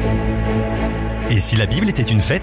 Et si la Bible était une fête ?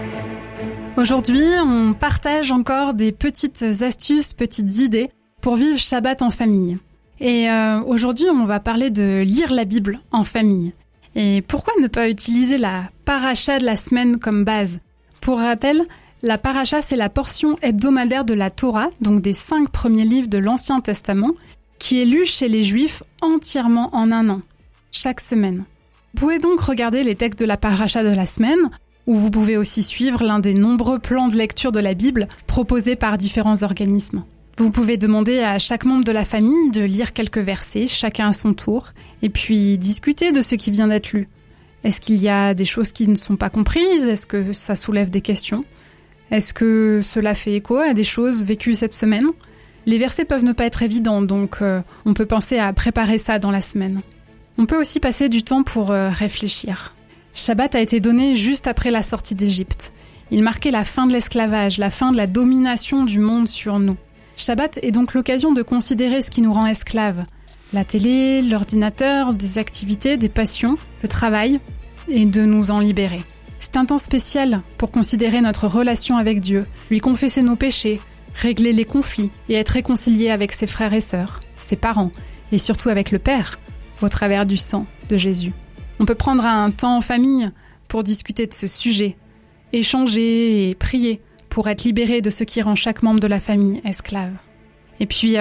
Aujourd'hui, on partage encore des petites astuces, petites idées pour vivre Shabbat en famille. Et aujourd'hui, on va parler de lire la Bible en famille. Et pourquoi ne pas utiliser la paracha de la semaine comme base ? Pour rappel, la paracha, c'est la portion hebdomadaire de la Torah, donc des 5 premiers livres de l'Ancien Testament, qui est lue chez les Juifs entièrement en un an, chaque semaine. Vous pouvez donc regarder les textes de la paracha de la semaine, ou vous pouvez aussi suivre l'un des nombreux plans de lecture de la Bible proposés par différents organismes. Vous pouvez demander à chaque membre de la famille de lire quelques versets, chacun à son tour, et puis discuter de ce qui vient d'être lu. Est-ce qu'il y a des choses qui ne sont pas comprises ? Est-ce que ça soulève des questions ? Est-ce que cela fait écho à des choses vécues cette semaine ? Les versets peuvent ne pas être évidents, donc on peut penser à préparer ça dans la semaine. On peut aussi passer du temps pour réfléchir. Shabbat a été donné juste après la sortie d'Égypte. Il marquait la fin de l'esclavage, la fin de la domination du monde sur nous. Shabbat est donc l'occasion de considérer ce qui nous rend esclaves. La télé, l'ordinateur, des activités, des passions, le travail, et de nous en libérer. C'est un temps spécial pour considérer notre relation avec Dieu, lui confesser nos péchés, régler les conflits et être réconcilié avec ses frères et sœurs, ses parents, et surtout avec le Père, au travers du sang de Jésus. On peut prendre un temps en famille pour discuter de ce sujet, échanger et prier pour être libéré de ce qui rend chaque membre de la famille esclave. Et puis,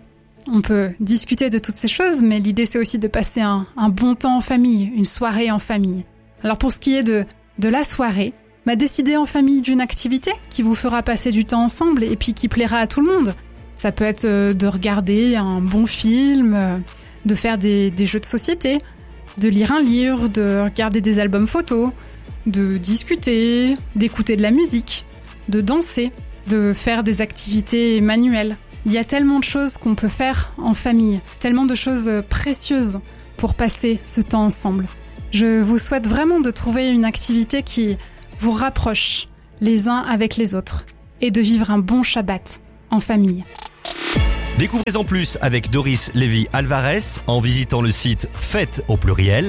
on peut discuter de toutes ces choses, mais l'idée c'est aussi de passer un bon temps en famille, une soirée en famille. Alors pour ce qui est de la soirée, décidez en famille d'une activité qui vous fera passer du temps ensemble et puis qui plaira à tout le monde. Ça peut être de regarder un bon film, de faire des jeux de société, de lire un livre, de regarder des albums photos, de discuter, d'écouter de la musique, de danser, de faire des activités manuelles. Il y a tellement de choses qu'on peut faire en famille, tellement de choses précieuses pour passer ce temps ensemble. Je vous souhaite vraiment de trouver une activité qui vous rapproche les uns avec les autres et de vivre un bon Shabbat en famille. Découvrez en plus avec Doris Lévy Alvarez en visitant le site fête au pluriel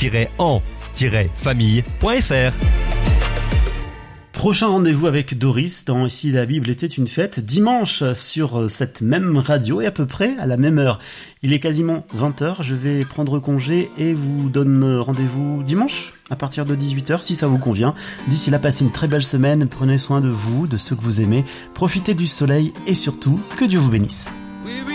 -en-famille.fr. Prochain rendez-vous avec Doris dans Ici la Bible était une fête, dimanche sur cette même radio et à peu près à la même heure. Il est quasiment 20h, je vais prendre congé et vous donne rendez-vous dimanche à partir de 18h si ça vous convient. D'ici là, passez une très belle semaine, prenez soin de vous, de ceux que vous aimez, profitez du soleil et surtout, que Dieu vous bénisse.